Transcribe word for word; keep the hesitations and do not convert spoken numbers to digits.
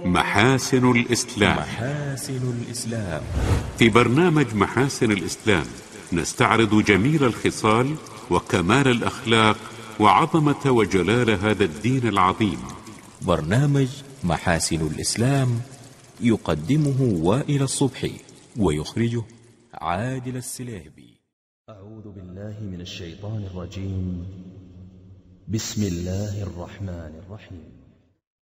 محاسن الإسلام. محاسن الإسلام. في برنامج محاسن الإسلام نستعرض جميل الخصال وكمال الأخلاق وعظمة وجلال هذا الدين العظيم. برنامج محاسن الإسلام يقدمه وائل الصبحي ويخرجه عادل السليهبي. أعوذ بالله من الشيطان الرجيم. بسم الله الرحمن الرحيم.